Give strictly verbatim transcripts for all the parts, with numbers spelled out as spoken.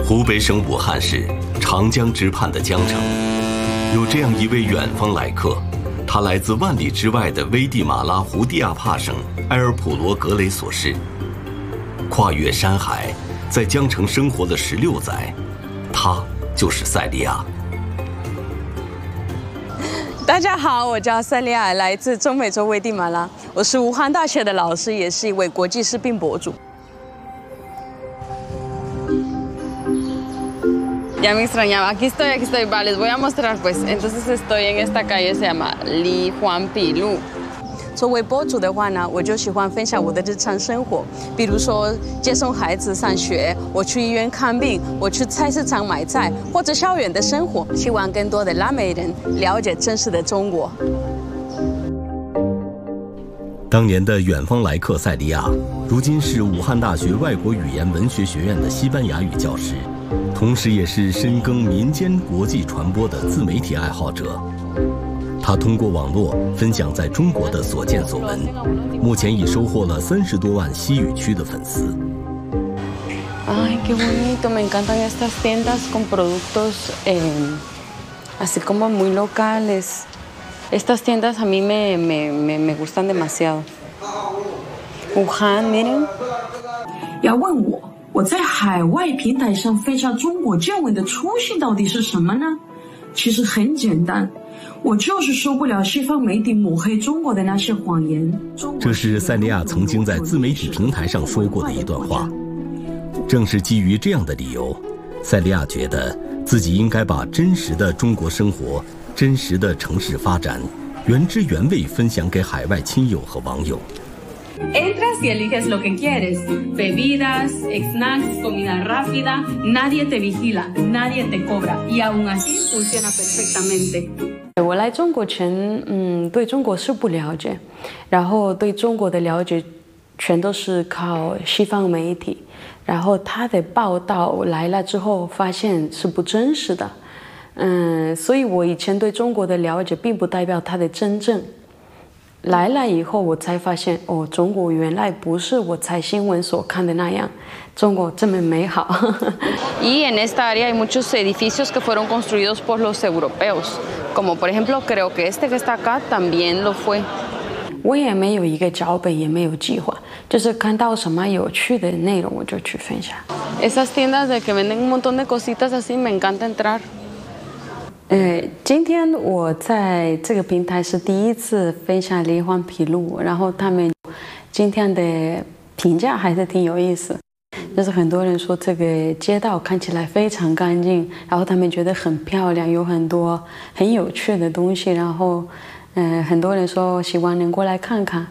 湖北省武汉市长江之畔的江城，有这样一位远方来客，他来自万里之外的危地马拉胡地亚帕省埃尔普罗格雷索市，跨越山海，在江城生活了十六载，他就是塞利亚。 大家好，我叫塞利亚，来自中美洲危地马拉，我是武汉大学的老师，也是一位国际视频博主。Ya me extrañaba. Aquí estoy, aquí estoy. Vale, les voy a mostrar pues. Entonces estoy en esta calle, se llama Li Juan Pilu。作为博主的话呢，我就喜欢分享我的日常生活，比如说接送孩子上学，我去医院看病，我去菜市场买菜，或者校园的生活，希望更多的拉美人了解真实的中国。 当年的远方来客塞利亚，如今是武汉大学外国语言文学学院的西班牙语教师，同时也是深耕民间国际传播的自媒体爱好者。他通过网络分享在中国的所见所闻，目前已收获了三十多万西语区的粉丝。 Ay, qué bonito! Me encantan estas tiendas con productos eh, así como muy locales. Estas tiendas a mí me me me me gustan demasiado. Wuhan, miren. 要问我，我在海外平台上分享中国见闻的初心到底是什么呢？其实很简单。我就是受不了西方媒体抹黑中国的那些谎言。 这是塞利亚曾经在自媒体平台上说过的一段话。正是基于这样的理由，塞利亚觉得自己应该把真实的中国生活、真实的城市发展，原汁原味分享给海外亲友和网友。 Entras y eliges lo que quieres. Bebidas, snacks, comida rápida. Nadie te vigila, nadie te cobra. Y aún así funciona perfectamente. 我来中国前，嗯，对中国是不了解，然后对中国的了解全都是靠西方媒体，然后他的报道来了之后，发现是不真实的，嗯，所以我以前对中国的了解并不代表它的真正。来了以后，我才发现，哦，中国原来不是我在新闻所看的那样，中国这么美好。Y en esta área hay muchos edificios que fueron construidos por los europeos, como por ejemplo creo que este que está acá también lo fue. 我也没有一个脚本，也没有计划，就是看到什么有趣的内容我就去分享。Esas tiendas de que venden un montón de cositas así, me encanta entrar. 呃，今天我在这个平台是第一次分享梨花披露，然后他们今天的评价还是挺有意思，就是很多人说这个街道看起来非常干净，然后他们觉得很漂亮，有很多很有趣的东西，然后，呃，很多人说希望能过来看看。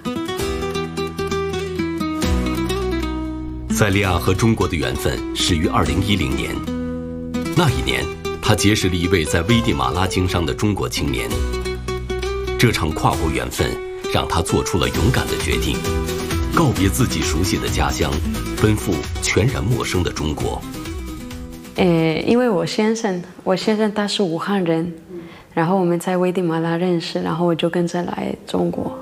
塞利亚和中国的缘分始于二零一零年，那一年。他结识了一位在危地马拉经商的中国青年，这场跨国缘分让他做出了勇敢的决定，告别自己熟悉的家乡，奔赴全然陌生的中国。 呃，因为我先生，我先生他是武汉人，然后我们在危地马拉认识，然后我就跟着来中国。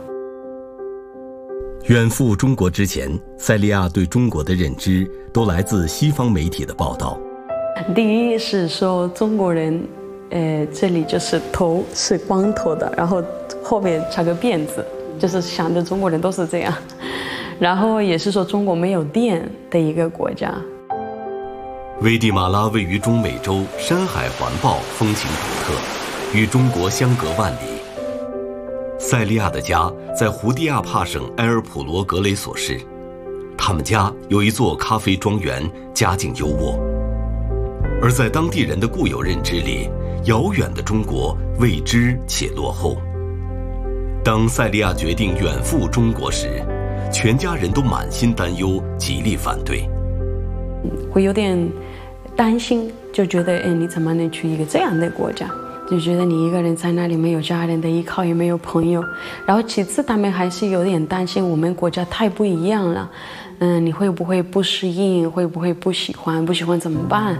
远赴中国之前，塞利亚对中国的认知都来自西方媒体的报道。 第一是说中国人，呃，这里就是头是光头的，然后后面插个辫子，就是想着中国人都是这样。然后也是说中国没有电的一个国家。 危地马拉位于中美洲，山海环抱，风情独特，与中国相隔万里。塞利亚的家在胡地亚帕省埃尔普罗格雷索市，他们家有一座咖啡庄园，家境优渥。而在当地人的固有认知里，遥远的中国未知且落后。当塞利亚决定远赴中国时，全家人都满心担忧，极力反对。 会有点担心，就觉得，哎，你怎么能去一个这样的国家？就觉得你一个人在那里没有家人的依靠，也没有朋友。然后其次，他们还是有点担心我们国家太不一样了，嗯，你会不会不适应？会不会不喜欢？不喜欢怎么办？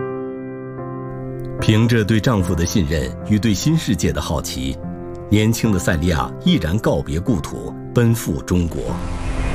凭着对丈夫的信任与对新世界的好奇，年轻的塞利亚毅然告别故土，奔赴中国。